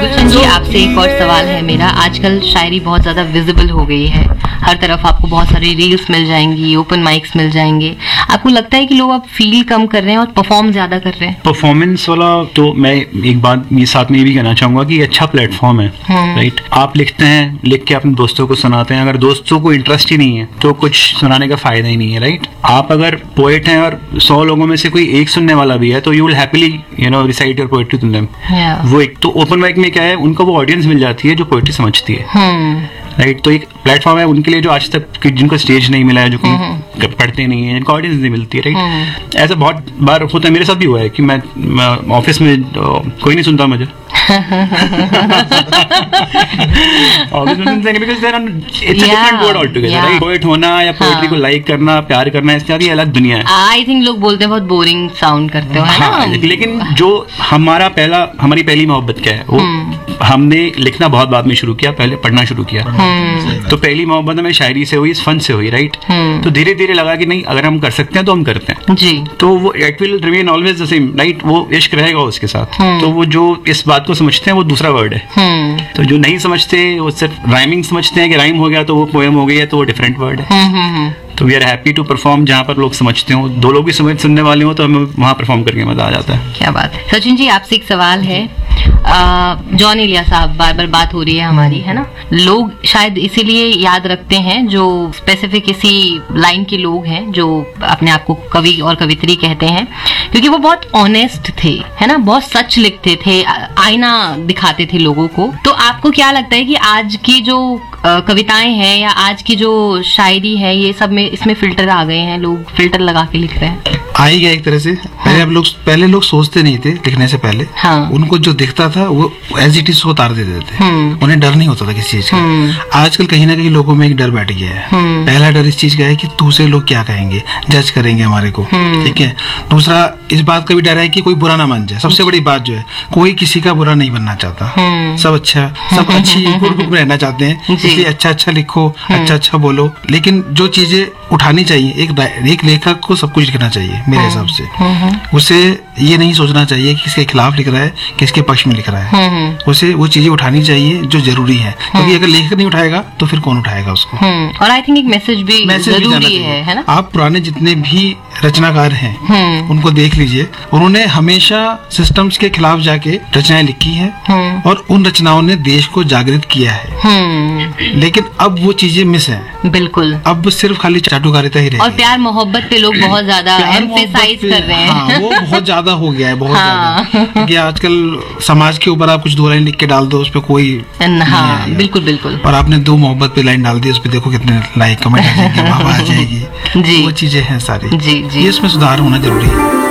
गुलशन जी, आपसे एक और सवाल है मेरा। आजकल शायरी बहुत ज्यादा विजिबल हो गई है, हर तरफ आपको बहुत सारी रील्स मिल जाएंगी, ओपन माइक्स मिल जाएंगे। आपको लगता है कि लोग अब फील कम कर रहे हैं और परफॉर्म ज्यादा कर रहे हैं? परफॉर्मेंस वाला तो मैं एक बात ये साथ में ये भी कहना चाहूंगा कि अच्छा प्लेटफॉर्म है, राइट। आप लिखते हैं, लिख के अपने दोस्तों को सुनाते हैं, अगर दोस्तों को इंटरेस्ट ही नहीं है तो कुछ सुनाने का फायदा ही नहीं है, राइट। आप अगर पोएट हैं और 100 लोगों में से कोई एक सुनने वाला भी है तो you will happily recite your poetry to them. वो एक तो ओपन माइक में क्या है, उनको वो ऑडियंस मिल जाती है जो पोएट्री समझती है, राइट। तो एक प्लेटफॉर्म है उनके लिए जो आज तक जिनको स्टेज नहीं मिला है, जो पढ़ते नहीं है, जिनको ऑडियंस नहीं मिलती है, राइट। ऐसा बहुत बार होता है, मेरे साथ भी हुआ है कि मैं ऑफिस में कोई नहीं सुनता मुझे पोएट होना या पोएट्री को लाइक करना, प्यार करना, इसकी अलग दुनिया है। आई थिंक लोग बोलते हैं बहुत बोरिंग साउंड करते हो, है ना? लेकिन जो हमारी पहली मोहब्बत क्या है, वो हमने लिखना बहुत बाद में शुरू किया, पहले पढ़ना शुरू किया। तो पहली मोहब्बत हमें शायरी से हुई, इस फन से हुई, राइट। तो धीरे धीरे लगा कि नहीं, अगर हम कर सकते हैं तो हम करते हैं जी। तो वो it will remain always the same, right. वो इश्क रहेगा उसके साथ। तो वो जो इस बात को समझते हैं वो दूसरा वर्ड है। तो जो नहीं समझते वो सिर्फ राइमिंग समझते हैं कि राइम हो गया तो वो पोएम हो गई है, तो वो डिफरेंट वर्ड है। तो we are happy to perform जहाँ पर लोग समझते हो, दो लोग भी सुनने वाले हो तो हमें वहाँ परफॉर्म करके मजा आ जाता है। क्या बात है। सचिन जी, आपसे एक सवाल है। जॉन इलिया साहब, बार बार बात हो रही है हमारी, है ना? लोग शायद इसीलिए याद रखते हैं, जो स्पेसिफिक इसी लाइन के लोग हैं जो अपने आप को कवि और कवित्री कहते हैं, क्योंकि वो बहुत ऑनेस्ट थे, है ना? बहुत सच लिखते थे, आईना दिखाते थे लोगों को। तो आपको क्या लगता है कि आज की जो कविताएं हैं या आज की जो शायरी है, ये सब में इसमें फिल्टर आ गए हैं, लोग फिल्टर लगा के लिख रहे हैं? आ ही गया एक तरह से। पहले लोग सोचते नहीं थे लिखने से पहले। उनको जो दिखता था वो एज इट इज उतार देते थे, उन्हें डर नहीं होता था किसी चीज का। आजकल कहीं ना कहीं लोगों में एक डर बैठ गया है। पहला डर इस चीज का है कि दूसरे लोग क्या कहेंगे, जज करेंगे हमारे को, ठीक है। दूसरा इस बात का भी डर है कि कोई बुरा ना मान जाए। सबसे बड़ी बात जो है, कोई किसी का बुरा नहीं बनना चाहता, सब अच्छी ग्रुप में रहना चाहते हैं, इसलिए अच्छा लिखो, अच्छा बोलो। लेकिन जो चीजें उठानी चाहिए, एक लेखक को सब कुछ लिखना चाहिए मेरे हिसाब से। उसे ये नहीं सोचना चाहिए कि किसके खिलाफ लिख रहा है, किसके पक्ष में लिख रहा है। उसे वो चीजें उठानी चाहिए जो जरूरी है, क्योंकि अगर लेखक नहीं उठाएगा तो फिर कौन उठाएगा उसको। और आई थिंक एक मैसेज भी जरूरी है ना? आप पुराने जितने भी रचनाकार हैं उनको देख लीजिए, उन्होंने हमेशा सिस्टम्स के खिलाफ जाके रचनाएं लिखी हैं और उन रचनाओं ने देश को जागृत किया है। लेकिन अब वो चीजें मिस हैं। बिल्कुल, अब सिर्फ खाली चाटुकारिता ही रही और प्यार मोहब्बत पे लोग बहुत ज्यादा एम्फेसाइज कर रहे हैं। वो बहुत ज्यादा हो गया है, बहुत ज्यादा। क्योंकि आजकल समाज के ऊपर आप कुछ 2 लाइन लिख के डाल दो, उस पर कोई बिल्कुल। और आपने 2 मोहब्बत पे लाइन डाल दी, उस पर देखो कितने लाइक कमेंट आ जाएंगे, वाह आ जाएगी। वो चीजें हैं सारी, जी। इसमें सुधार होना जरूरी है।